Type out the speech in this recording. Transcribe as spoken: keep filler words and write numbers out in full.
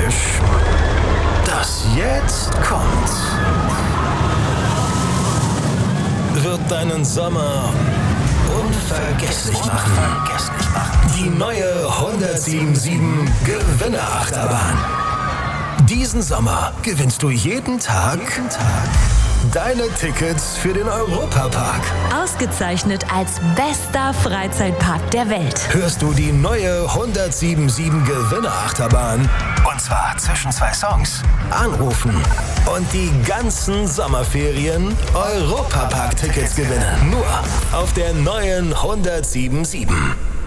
Geräusch, das jetzt kommt, wird deinen Sommer unvergesslich machen. Die neue hundertsieben sieben Gewinnerachterbahn. Diesen Sommer gewinnst du jeden Tag, jeden Tag deine Tickets für den Europapark. Ausgezeichnet als bester Freizeitpark der Welt. Hörst du die neue hundertsieben sieben Gewinnerachterbahn? Und zwar zwischen zwei Songs. Anrufen und die ganzen Sommerferien Europapark-Tickets gewinnen. Nur auf der neuen hundertsieben sieben.